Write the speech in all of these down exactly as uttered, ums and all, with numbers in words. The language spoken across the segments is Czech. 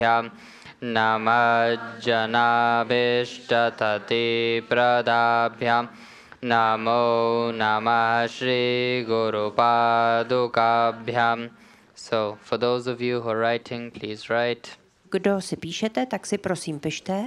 Yam Namajjanabhishtati Pradabhyam Namo Namah Shri Guru Padukabhyam. So, for those of you who are writing, please write. Kdo si píšete, tak si prosím pište.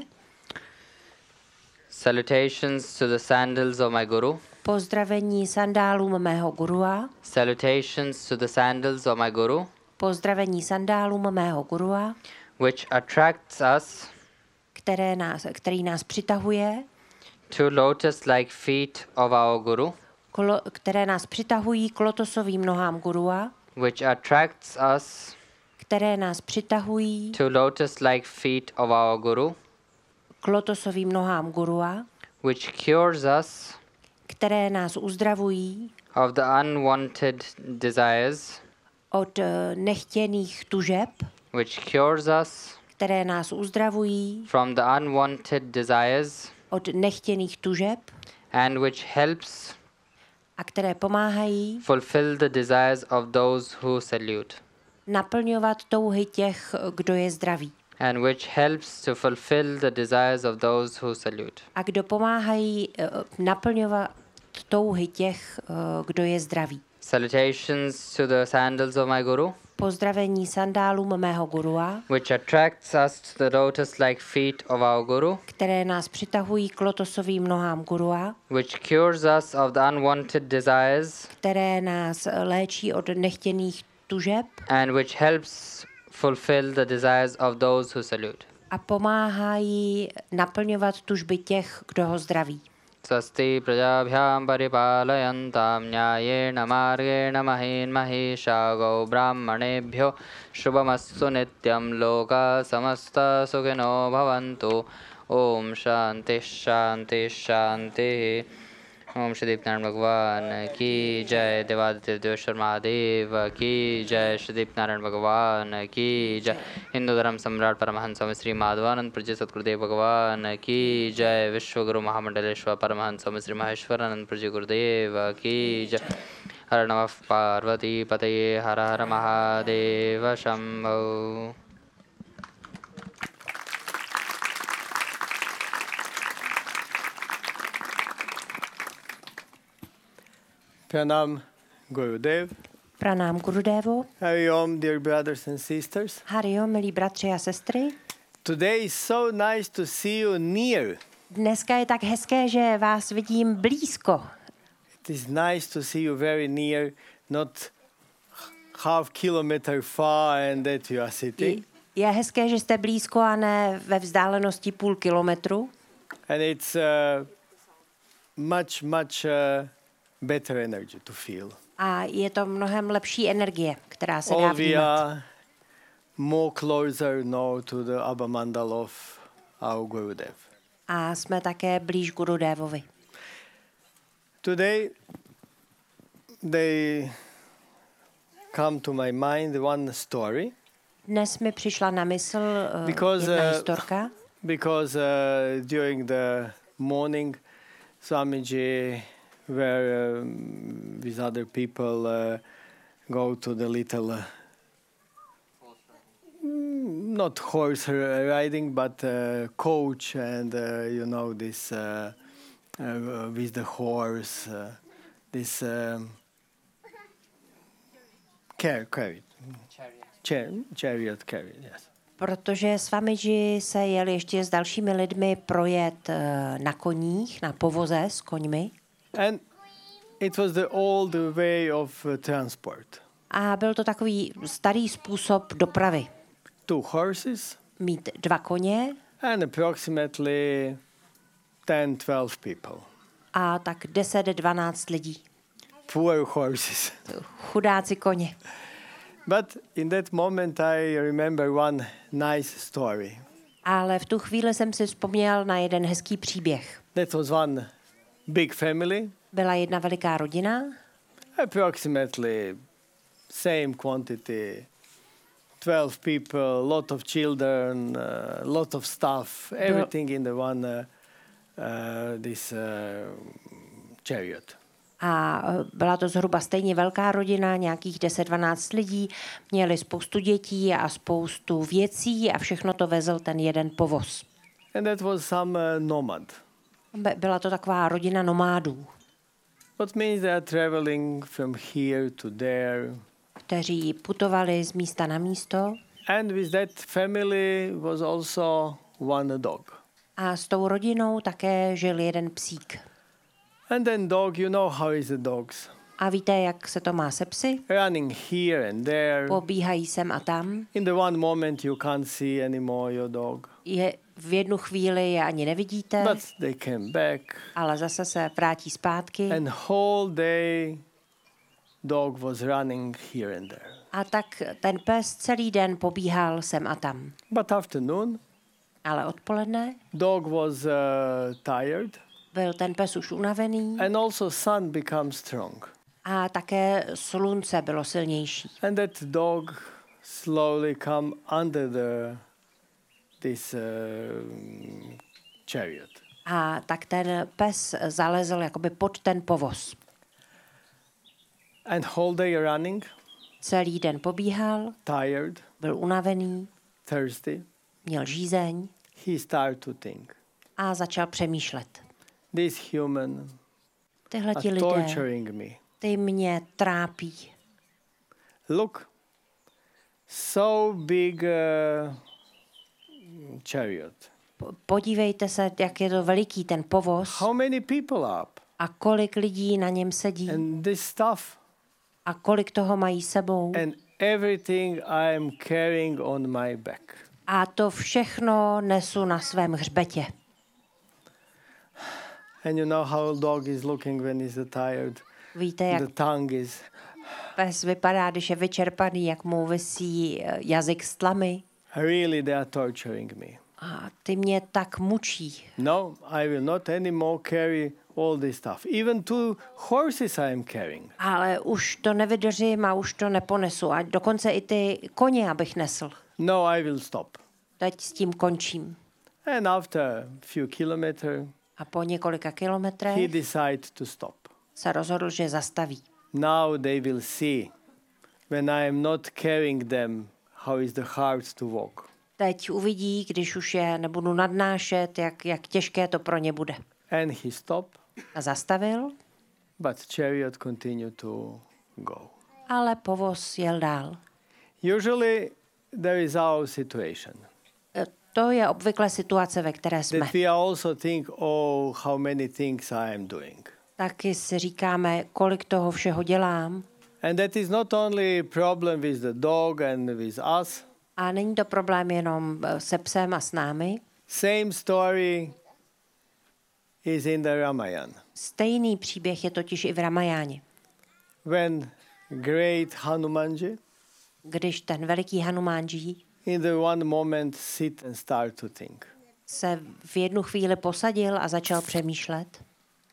Salutations to the sandals of my Guru. Pozdravení sandálům mého gurua. Salutations to the sandals of my Guru. Pozdravení sandálům mého gurua, which attracts us které nás, který nás přitahuje, to lotus-like feet of our Guru, klo, které nás přitahují k lotosovým nohám gurua, which attracts us které nás přitahují to lotus-like feet of our Guru, k lotosovým nohám gurua, which cures us které nás uzdravují of the unwanted desires, od nechtěných tužeb, which cures us které nás uzdravují from the unwanted desires, od nechtěných tužeb and which helps a které pomáhají fulfill the desires of those who salute, naplňovat touhy těch, kdo je zdravý. and which helps to fulfill the desires of those who salute. A kdo pomáhají uh, naplňovat touhy těch, uh, kdo je zdravý. Salutations to the sandals of my Guru, Pozdravení sandálům mého gurua, which attracts us to the lotus-like feet of our Guru, které nás přitahují k lotosovým nohám gurua, which cures us of the unwanted desires, které nás léčí od nechtěných tužeb and which helps fulfill the desires of those who salute. a pomáhají naplňovat tužby těch, kdo ho zdraví. Swasti prajabhyam paripalayantam nyayena margena mahin mahisha go brahmanebhyo shubhamastu nityam loka samasta sukhino bhavantu. Om shanti shanti shanti. ओम श्री दीपनारायण भगवान की जय, देवादित्य देवेश्वर महादेव की जय, श्री दीपनारायण भगवान की जय, हिंदू धर्म सम्राट परमहंस स्वामी श्री माधवानंद प्रजय सतगुरुदेव भगवान की जय, विश्वगुरु महामंडलेश्वर परमहंस स्वामी श्री महेश्वरानंद प्रजय गुरुदेव की जय। हर नमः पार्वती पतये, हर हर महादेव Shambho. Pranam Gurudev. Pranám Gurudevu. Hari Om, dear brothers and sisters. Hari Om, milí bratři a sestry. Today is so nice to see you near. Dneska je tak hezké, že vás vidím blízko. It is nice to see you very near, not half kilometer far and that you are sitting. Je hezké, že jste blízko a ne ve vzdálenosti půl kilometru. And it's uh, much, much uh, better energy to feel. A je to mnohem lepší energie, která se dá All we vnímat. are more closer now to the Abha Mandal of our Gurudev. A jsme také blíž Gurudevovi. Today, they come to my mind one story. Dnes mi přišla na mysl uh, Because, jedna uh, historka, Because uh, during the morning, Swamiji were um, with other people uh, go to the little, uh, mm, not horse riding, but uh, coach and uh, you know this uh, uh, with the horse, uh, this um, car carried, chariot, chariot carried, yes. protože Swamiji se jel ještě s dalšími lidmi projet uh, na koních, na povoze s koňmi. And it was the old way of uh, transport. A byl to takový starý způsob dopravy. Two horses Mít dva koně and approximately ten, twelve people. a tak deset dvanáct lidí. Poor horses. Chudáci koně. But in that moment I remember one nice story. Ale v tu chvíli jsem si vzpomněl na jeden hezký příběh. That was one big family, Byla jedna veliká rodina, approximately same quantity, twelve people, lot of children, uh, lot of stuff, everything in the one uh, uh, this uh, chariot. A byla to zhruba stejně velká rodina, nějakých deset dvanáct lidí, měli spoustu dětí a spoustu věcí a všechno to vezl ten jeden povoz. And that was some uh, nomad. Byla to taková rodina nomádů, What means they are traveling from here to there. kteří putovali z místa na místo. And with that family was also one dog. A s tou rodinou také žil jeden psík. And then dog, you know how is the dogs. A víte, jak se to má se psy? Running here and there. Pobíhají sem a tam. In the one moment you can't see anymore your dog. Je, v jednu chvíli je ani nevidíte, But they came back. ale zase se vrátí zpátky. And whole day dog was running here and there. A tak ten pes celý den pobíhal sem a tam. But afternoon, Ale odpoledne dog was uh, tired. byl ten pes už unavený And also sun becomes strong. a také slunce bylo silnější. And that dog slowly come under the this uh, chariot. A tak ten pes zalezl jakoby pod ten povoz. And whole day running, Celý den pobíhal, tired, byl unavený, thirsty. měl žízeň He started to think. a začal přemýšlet. This human Tyhle ti are lidé, torturing me. ty mě trápí. Look, so big uh, chariot. Po- Podívejte se, jak je to veliký ten povoz How many people up? a kolik lidí na něm sedí And this stuff a kolik toho mají sebou. and everything I am carrying on my back. A to všechno nesu na svém hřbetě. And you know how a dog is looking when he's tired. Víte, jak The tongue is. pes vypadá, když je vyčerpaný, jak mu visí eh, jazyk z tlamy. Really, they are torturing me. A ty mě tak mučí. No, I will not anymore carry all this stuff. Even two horses I am carrying. Ale už to nevydržím a už to neponesu. A dokonce i ty koně, abych nesl. No, I will stop. Teď s tím končím. And after a few kilometers, A po několika he kilometrech decided to stop. se rozhodl, že zastaví. Now they will see when I am not carrying them how is the hard to walk. Teď uvidí, když už je nebudu nadnášet, jak, jak těžké to pro ně bude. And he stopped, A zastavil, but chariot continued to go. ale povoz jel dál. Usually there is our situation. E, To je obvykle situace, ve které jsme. That we also think, oh, how many things I am doing. Taky si říkáme, kolik toho všeho dělám. And that is not only a problem with the dog and with us. A není to problém jenom e, se psem a s námi. Same story is in the Ramayana. Stejný příběh je totiž i v Ramajáně. When great Hanumanji Když ten veliký Hanumánji in the one moment sit and start to think. se v jednu chvíli posadil a začal přemýšlet.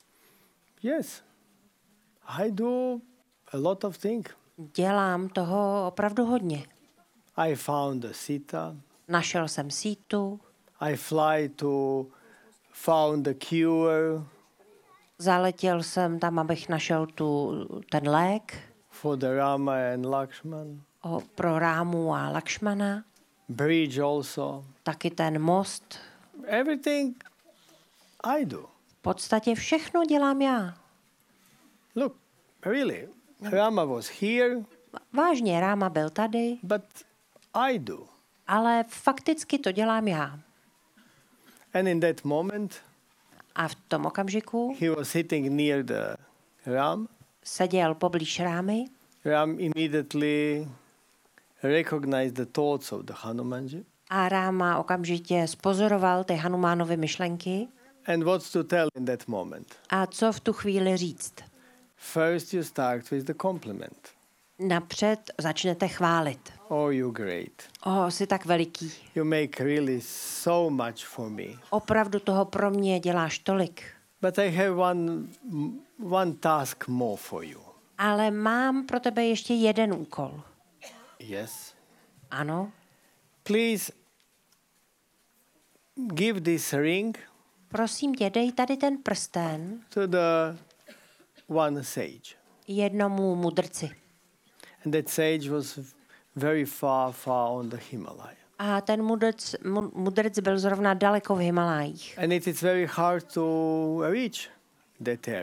Yes, I do a lot of things. Dělám toho opravdu hodně. I found a Sita. Našel jsem sítu, I fly to found a cure zaletěl jsem tam, abych našel tu, ten lék for the Rama and Lakshman. o, pro Rámu a Lakšmana, Bridge also. taky ten most. Everything I do. V podstatě všechno dělám já. Look, really, Rama was here, Vážně, Ráma byl tady, but I do. ale fakticky to dělám já. And in that moment, A v tom okamžiku he was sitting near the Ram. seděl poblíž Rámy Ram immediately recognized the thoughts of the Hanumanji. a Ráma okamžitě spozoroval ty Hanumánovy myšlenky. And what's to tell in that moment? A co v tu chvíli říct? First you start with the compliment. Napřed začnete chválit. Oh, you great. O, jsi tak veliký. You make really so much for me. Opravdu toho pro mě děláš tolik. But I have one, one task more for you. Ale mám pro tebe ještě jeden úkol. Yes. Ano, Please give this ring prosím tě, dej tady ten prsten to the one sage. jednomu mudrci. And that sage was very far, far on the Himalaya. A ten mudrc, mu- mudrc byl zrovna daleko v Himalájích. And it is very hard to reach that area.